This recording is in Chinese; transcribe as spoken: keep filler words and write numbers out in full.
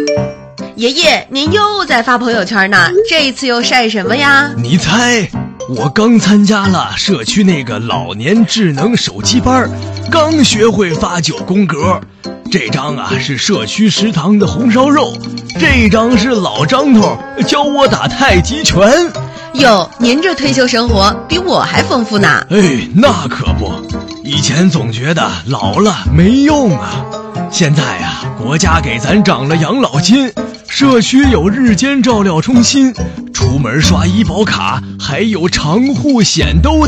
爷爷，您又在发朋友圈呢，这一次又晒什么呀？ 你猜，我刚参加了社区那个老年智能手机班，刚学会发九宫格。这张啊是社区食堂的红烧肉，这张是老张头教我打太极拳。 哟，您这退休生活比我还丰富呢。 哎，那可不，以前总觉得老了没用啊，现在啊，国家给咱涨了养老金，社区有日间照料中心，出门刷医保卡，还有长护险都